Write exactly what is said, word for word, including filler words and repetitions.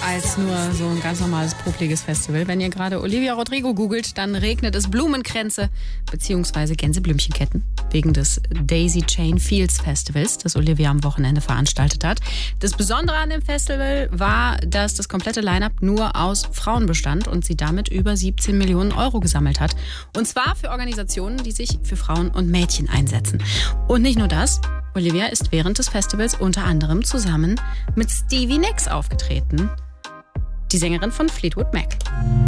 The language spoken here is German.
als nur so ein ganz normales popliges Festival. Wenn ihr gerade Olivia Rodrigo googelt, dann regnet es Blumenkränze bzw. Gänseblümchenketten wegen des Daisy Chain Fields Festivals, das Olivia am Wochenende veranstaltet hat. Das Besondere an dem Festival war, dass das komplette Line-Up nur aus Frauen bestand und sie damit über siebzehn Millionen Euro gesammelt hat. Und zwar für Organisationen, die sich für Frauen und Mädchen einsetzen. Und nicht nur das, Olivia ist während des Festivals unter anderem zusammen mit Stevie Nicks aufgetreten, die Sängerin von Fleetwood Mac.